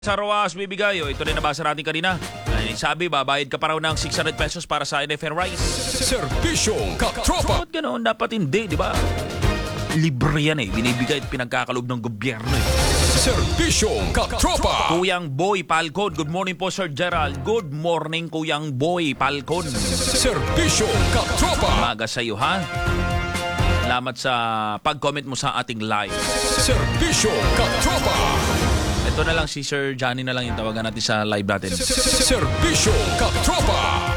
Sa Roas bibigay, ito rin nabasa natin kanina. Ay, sabi, babayad ka pa raw ng 600 pesos para sa NFN Rice. Serbisyong katropa. Ba't ganoon? Dapat hindi, di ba? Libre yan binibigay at pinagkakalob ng gobyerno Serbisyong katropa. Kuyang Boy Palcon. Good morning po, Sir Gerald. Good morning, Kuyang Boy Palcon. Serbisyong katropa. Umaga sa iyo, ha? Salamat sa pag-comment mo sa ating live. Serbisyong katropa. Ito na lang si Sir Johnny na lang yung tawagan natin sa live natin. Serbisyong katropa.